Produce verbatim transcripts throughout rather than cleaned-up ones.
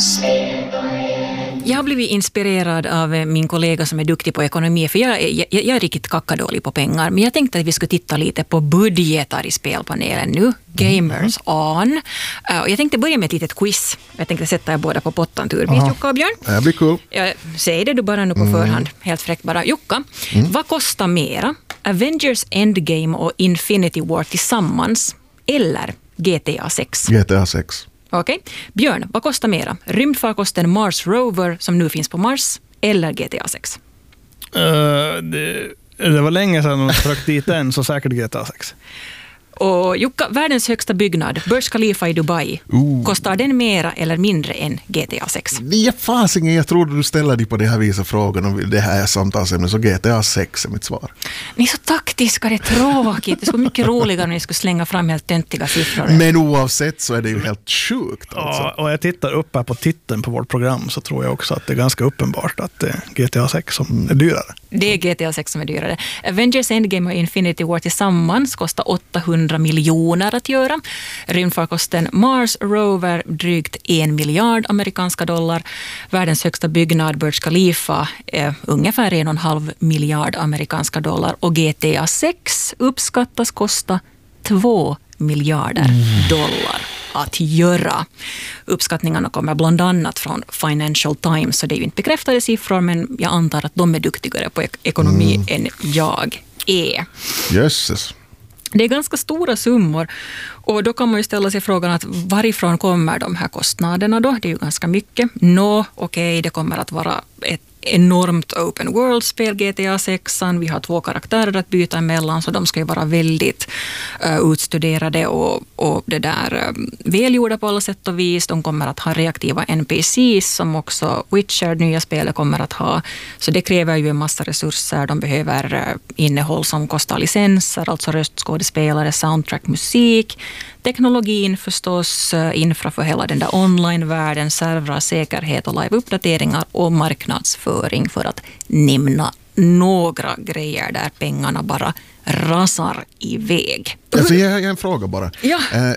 Jag har blivit inspirerad av min kollega som är duktig på ekonomi, för jag, jag, jag är riktigt kackadålig på pengar. Men jag tänkte att vi skulle titta lite på budgetar i spelpanelen nu. Gamers on. Uh, jag tänkte börja med ett litet quiz. Jag tänkte sätta er båda på pottan turvis, Jukka och Björn. Det blir cool. Jag säger det du bara nu på mm. förhand. Helt fräckt bara. Jukka, mm. vad kostar mera? Avengers Endgame och Infinity War tillsammans eller G T A sex? G T A sex. Okej. Okay. Björn, vad kostar mera? Rymdfarkosten Mars Rover som nu finns på Mars eller G T A sex? Uh, det, det var länge sedan de tryckte dit den, så säkert G T A sex. Och Jukka, världens högsta byggnad, Burj Khalifa i Dubai, uh. kostar den mera eller mindre än G T A sex? Det är fasingen, jag trodde du ställde dig på det här visa frågan och det här är samtalsämnet, så G T A sex är mitt svar. Ni är så taktiska, det är tråkigt. Det skulle mycket roligare om ni skulle slänga fram helt töntiga siffror. Men oavsett så är det ju helt sjukt. Alltså. Ja, och jag tittar upp här på titeln på vårt program, så tror jag också att det är ganska uppenbart att det är G T A sex som är dyrare. Det är G T A sex som är dyrare. Avengers Endgame och Infinity War tillsammans kostar åttahundra miljoner att göra. Rymdfarkosten Mars Rover drygt en miljard amerikanska dollar. Världens högsta byggnad Burj Khalifa är ungefär en och en halv miljard amerikanska dollar. Och G T A sex uppskattas kosta två miljarder mm. dollar att göra. Uppskattningarna kommer bland annat från Financial Times, så det är ju inte bekräftade siffror, men jag antar att de är duktigare på ek- ekonomi mm. än jag är. Jösses. Det är ganska stora summor, och då kan man ju ställa sig frågan att varifrån kommer de här kostnaderna då? Det är ju ganska mycket. Nå, okej, okay, det kommer att vara ett enormt open world-spel, G T A sex. Vi har två karaktärer att byta emellan, så de ska ju vara väldigt uh, utstuderade och, och det där uh, välgjorda på alla sätt och vis. De kommer att ha reaktiva N P Cs som också Witcher, nya spelet, kommer att ha. Så det kräver ju en massa resurser. De behöver uh, innehåll som kostar licenser, alltså röstskådespelare, soundtrack, musik, teknologin förstås, uh, infra för hela den där online-världen, servrar, säkerhet och live-uppdateringar och marknadsföring, för att nämna några grejer där pengarna bara rasar iväg. Alltså, jag har en fråga bara. Ja. Eh,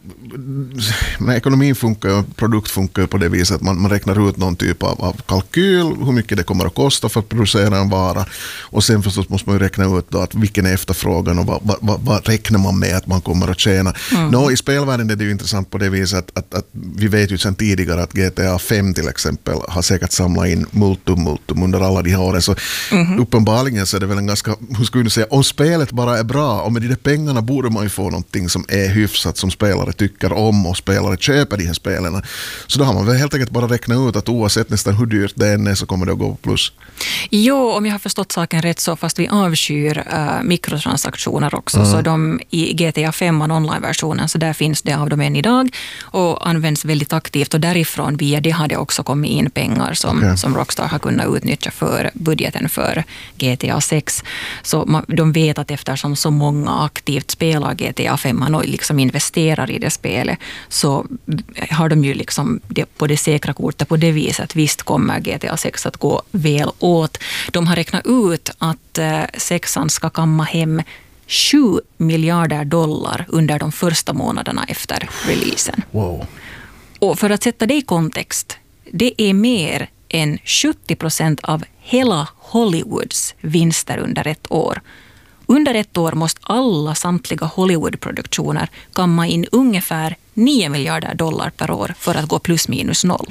men ekonomin funkar och produkt funkar på det viset att man, man räknar ut någon typ av, av kalkyl, hur mycket det kommer att kosta för att producera en vara, och sen förstås måste man ju räkna ut då att vilken är efterfrågan och vad, vad, vad, vad räknar man med att man kommer att tjäna. Mm. Nå, i spelvärlden är det ju intressant på det viset att, att, att vi vet ju sedan tidigare att G T A fem till exempel har säkert samlat in multum multum under alla de här åren, så mm. uppenbarligen så är det väl en ganska, hur skulle du säga, om spelet bara är bra, och med de där pengarna borde man ju få någonting som är hyfsat, som spelare tycker om och spelare köper de här spelen. Så då har man väl helt enkelt bara räknat ut att oavsett nästan hur dyrt det är så kommer det att gå plus. Jo, om jag har förstått saken rätt, så fast vi avskyr uh, mikrotransaktioner också, mm. så de i G T A fem online-versionen, så där finns det av dem än idag och används väldigt aktivt, och därifrån via det har det också kommit in pengar som, okay. som Rockstar har kunnat utnyttja för budgeten för G T A sex. Så man, de vet att eftersom så många aktivt spelar G T A fem och liksom investerar i det spelet, så har de ju liksom det, på det säkra kortet på det viset. Visst kommer G T A sex att gå väl åt. De har räknat ut att eh, sexan ska kamma hem sju miljarder dollar under de första månaderna efter releasen. Wow. Och för att sätta det i kontext, det är mer än sjuttio procent av hela Hollywoods vinster under ett år. Under ett år måste alla samtliga Hollywood-produktioner kamma in ungefär nio miljarder dollar per år för att gå plus minus noll.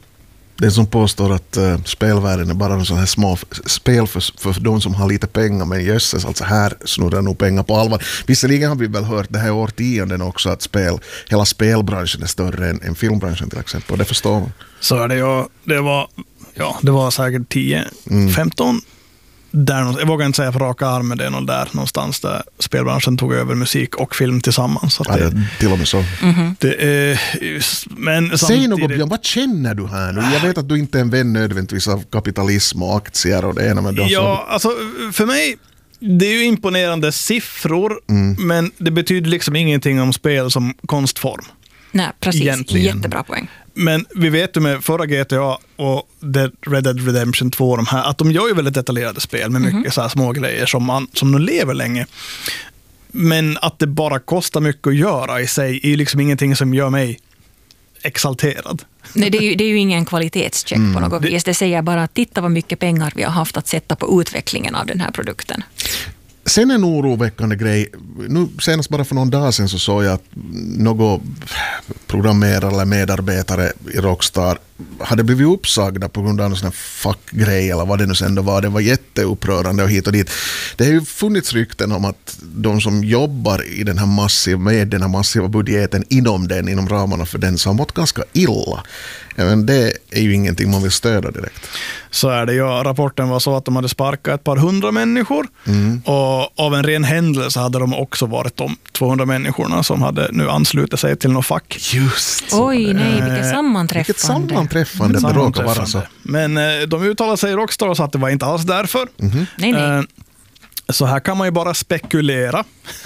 Det som påstår att uh, spelvärlden är bara en sån här små spel för, för de som har lite pengar, men jösses, alltså här snurrar nog pengar på allvar. Visserligen har vi väl hört det här årtionden också att spel, hela spelbranschen är större än, än filmbranschen till exempel, och det förstår man. Så är det ju, det var, ja, det var säkert tio femton mm. Där, jag vågar inte säga för raka arm, men det är någon där någonstans där spelbranschen tog över musik och film tillsammans. Så ja, det är till och med så. Mm-hmm. Det är, men säg något, Björn, vad känner du här nu? Jag vet att du inte är en vän nödvändigtvis av kapitalism och aktier och det ena med det. Ja, så... alltså för mig, det är ju imponerande siffror, mm. men det betyder liksom ingenting om spel som konstform. Nej, precis. Egentligen. Jättebra poäng. Men vi vet ju med förra G T A och Red Dead Redemption två, de här, att de gör ju väldigt detaljerade spel med mycket mm-hmm. så här små grejer som, man, som de lever länge. Men att det bara kostar mycket att göra i sig är ju liksom ingenting som gör mig exalterad. Nej, det är ju, det är ju ingen kvalitetscheck mm. på något det, vis. Det säger bara att titta vad mycket pengar vi har haft att sätta på utvecklingen av den här produkten. Sen en oroväckande grej, nu senast bara för någon dag sedan så såg jag att någon programmerare eller medarbetare i Rockstar hade blivit uppsagda på grund av en sån här fuck-grej eller vad det nu sen var. Det var jätteupprörande och hit och dit. Det har ju funnits rykten om att de som jobbar i den här massiva, med den här massiva budgeten inom den, inom ramarna för den, så har mått ganska illa. Men det är ju ingenting man vill stödja direkt. Så är det ju. Rapporten var så att de hade sparkat ett par hundra människor mm. och av en ren händelse hade de också varit de tvåhundra människorna som hade nu anslutit sig till något fack. Just så. Oj, nej, vilket sammanträffande. Vilket sammanträffande det råkar vara så. Men eh, de uttalade sig i Rockstar så att det var inte alls därför. Mm-hmm. Nej, nej. Eh, så här kan man ju bara spekulera.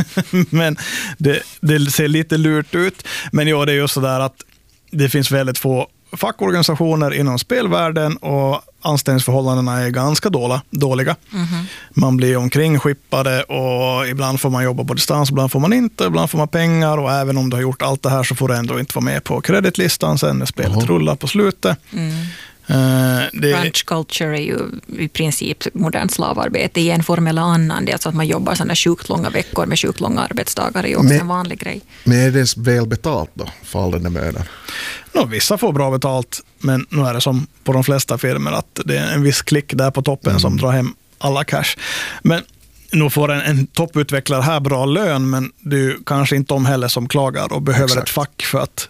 Men det, det ser lite lurt ut. Men ja, det är ju så där att det finns väldigt få fackorganisationer inom spelvärlden och anställningsförhållandena är ganska dåliga. Mm-hmm. Man blir omkring skippade och ibland får man jobba på distans, ibland får man inte, ibland får man pengar och även om du har gjort allt det här så får du ändå inte vara med på kreditlistan sen när spelet uh-huh. rullar på slutet. Mm. Uh, det... Crunch culture är ju i princip modernt slavarbete i en form eller annan. Det är alltså att man jobbar sådana sjukt långa veckor med sjukt långa arbetsdagar är ju också men, en vanlig grej. Men är det väl betalt då, för all den där mödan? No, vissa får bra betalt, men nu är det som på de flesta firmor att det är en viss klick där på toppen mm. som drar hem alla cash. Men nu får en, en topputvecklare här bra lön, men det är ju kanske inte de heller som klagar och behöver Exakt. ett fack för att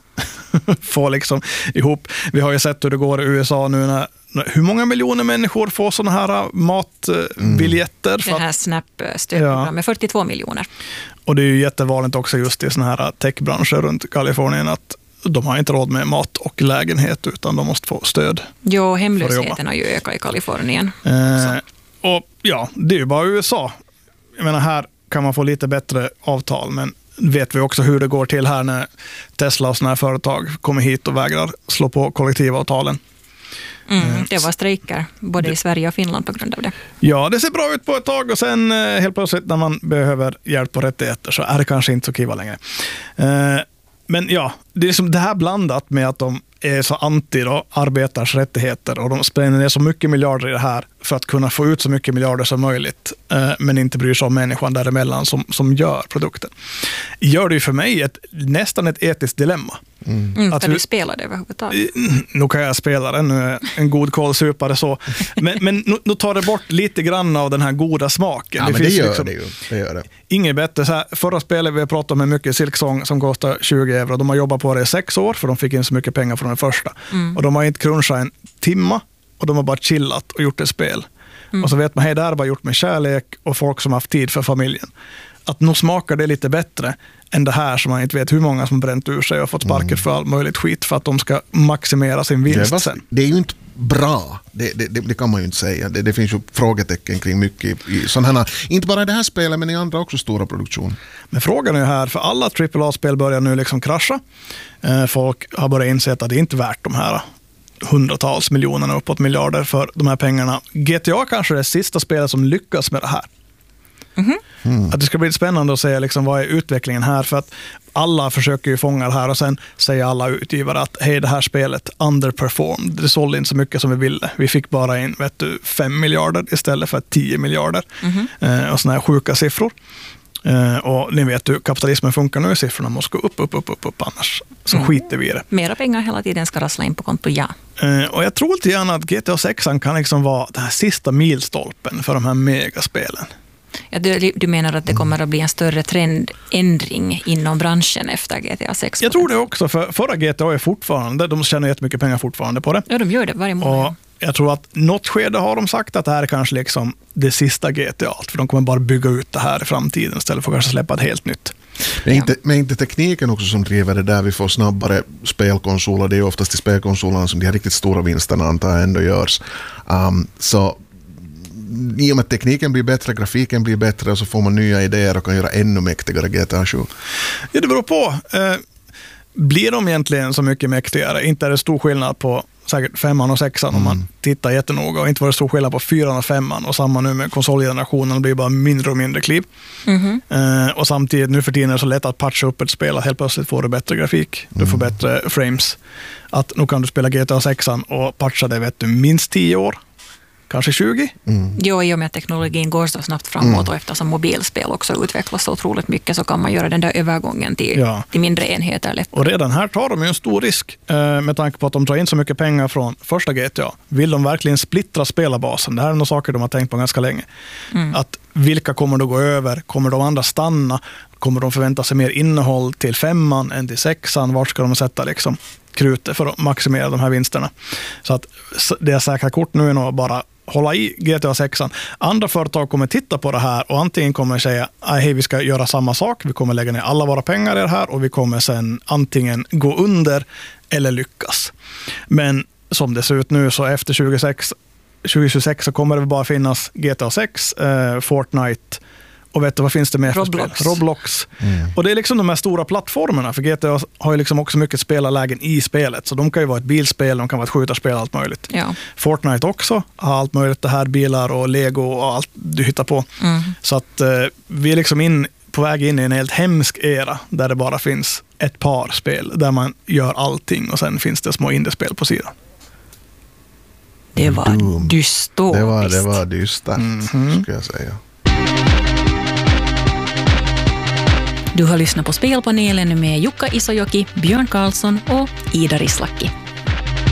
få liksom ihop. Vi har ju sett hur det går i U S A nu när hur många miljoner människor får sådana här matbiljetter? Mm. Det här Snap-stödprogrammet, ja. fyrtiotvå miljoner. Och det är ju jättevanligt också just i såna här techbranscher runt Kalifornien att de har inte råd med mat och lägenhet utan de måste få stöd. Jo, hemlösheten har ju ökat i Kalifornien. Eh, och ja, det är ju bara U S A. Jag menar, här kan man få lite bättre avtal, men vet vi också hur det går till här när Tesla och såna här företag kommer hit och vägrar slå på kollektivavtalen. Mm, det var strejker både det, i Sverige och Finland på grund av det. Ja, det ser bra ut på ett tag och sen helt plötsligt när man behöver hjälp och rättigheter så är det kanske inte så kiva längre. Men ja, det är som det här blandat med att de är så anti då, arbetars rättigheter och de spänner ner så mycket miljarder i det här för att kunna få ut så mycket miljarder som möjligt eh, men inte bryr sig om människan däremellan som, som gör produkten. Gör det ju för mig ett, nästan ett etiskt dilemma. Mm. Mm, att du spelar det överhuvudtaget? Nu kan jag spela det, nu är en god kolsupare så. Men, men nu, nu tar det bort lite grann av den här goda smaken. Ja, det men finns det gör liksom det ju. Det gör det. Inget bättre. Så här, förra spelet vi pratade med mycket Silksong som kostar tjugo euro. De har jobbat på det i sex år för de fick in så mycket pengar från den första. Mm. Och de har inte crunchat en timma och de har bara chillat och gjort ett spel. Mm. Och så vet man, hej, det här är bara gjort med kärlek och folk som har haft tid för familjen. Att nog smakar det lite bättre än det här som man inte vet hur många som bränt ur sig och fått sparket mm. för all möjligt skit för att de ska maximera sin vinst det var, sen. Det är ju inte bra, det, det, det kan man ju inte säga. Det, det finns ju frågetecken kring mycket i sådana här, inte bara i det här spelet men i andra också stora produktioner. Men frågan är ju här, för alla trippel A-spel börjar nu liksom krascha. Folk har börjat inse att det är inte värt de här hundratals miljonerna uppåt miljarder för de här pengarna. G T A kanske är det sista spelet som lyckas med det här. Mm-hmm. Mm. Att det ska bli spännande att se liksom, vad är utvecklingen här, för att alla försöker ju fånga det här och sen säger alla utgivare att hej, det här spelet underperformed, det sålde inte så mycket som vi ville, vi fick bara in vet du, fem miljarder istället för tio miljarder mm-hmm. eh, och såna här sjuka siffror. Uh, och ni vet hur kapitalismen funkar nu, siffrorna måste gå upp, upp, upp, upp, upp annars så mm. skiter vi i det. Mera pengar hela tiden ska rassla in på konto, ja. Uh, och jag tror inte gärna att G T A sex kan liksom vara den här sista milstolpen för de här megaspelen. Ja, du, du menar att det kommer att bli en större trendändring inom branschen efter G T A sex? Jag tror det också, för förra G T A är fortfarande, de tjänar jättemycket pengar fortfarande på det. Ja, de gör det varje månad. Och jag tror att något skede har de sagt att det här är kanske liksom det sista G T A, för de kommer bara bygga ut det här i framtiden istället för att kanske släppa ett helt nytt. Men inte, men inte tekniken också som driver det där, vi får snabbare spelkonsoler, det är oftast i spelkonsolerna som de här riktigt stora vinsterna antar ändå görs. Um, så i och med att tekniken blir bättre, grafiken blir bättre och så får man nya idéer och kan göra ännu mäktigare G T A sju. Ja, det beror på. Eh, blir de egentligen så mycket mäktigare? Inte är det stor skillnad på säkert femman och sexan mm. om man tittar jättenoga. Och inte var det stor skillnad på fyran och femman. Och samma nu med konsolgenerationen, blir bara mindre och mindre kliv. Mm. Eh, och samtidigt, nu för tiden är det så lätt att patcha upp ett spel att helt plötsligt får du bättre grafik. Du får mm. bättre frames. Att nu kan du spela G T A sexan och patcha det vet du minst tio år. Kanske tjugo? Mm. Jo, i och med att teknologin går så snabbt framåt mm. och eftersom mobilspel också utvecklas så otroligt mycket så kan man göra den där övergången till, ja. till mindre enheter lättare. Och redan här tar de ju en stor risk eh, med tanke på att de drar in så mycket pengar från första G T A. Vill de verkligen splittra spelarbasen? Det här är några saker de har tänkt på ganska länge. Mm. Att vilka kommer då gå över? Kommer de andra stanna? Kommer de förvänta sig mer innehåll till femman än till sexan? Vart ska de sätta liksom krutet för att maximera de här vinsterna? Så att det är säkra kort nu är nog bara hålla i G T A sexan. Andra företag kommer titta på det här och antingen kommer säga hej, vi ska göra samma sak, vi kommer lägga ner alla våra pengar i det här och vi kommer sen antingen gå under eller lyckas. Men som det ser ut nu så efter tjugosex, tjugohundratjugosex så kommer det bara finnas G T A sex, eh, Fortnite och vet du vad finns det mer för Roblox. spel? Roblox. Mm. Och det är liksom de här stora plattformarna. För G T A har ju liksom också mycket spelarlägen i spelet. Så de kan ju vara ett bilspel, de kan vara ett skjutarspel, allt möjligt. Ja. Fortnite också har allt möjligt. Det här bilar och Lego och allt du hittar på. Mm. Så att eh, vi är liksom in, på väg in i en helt hemsk era där det bara finns ett par spel där man gör allting och sen finns det små indiespel på sidan. Det var Doom. dystopiskt. Det var, det var dystert, mm-hmm. ska jag säga. Du har lyssnat på Spelpanelen med Jukka Isojoki, Björn Karlsson och Ida Rislaki.